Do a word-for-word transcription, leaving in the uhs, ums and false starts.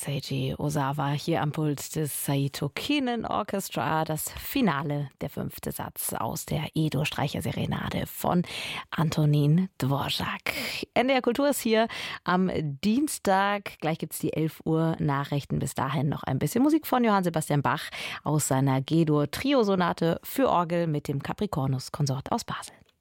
Seiji Ozawa hier am Pult des Saito Kinen Orchestra. Das Finale, der fünfte Satz aus der E-Dur-Streicher-Serenade von Antonin Dvorak. N D R Kultur ist hier am Dienstag. Gleich gibt es die elf Uhr Nachrichten. Bis dahin noch ein bisschen Musik von Johann Sebastian Bach aus seiner G-Dur-Trio-Sonate für Orgel mit dem Capricornus-Konsort aus Basel.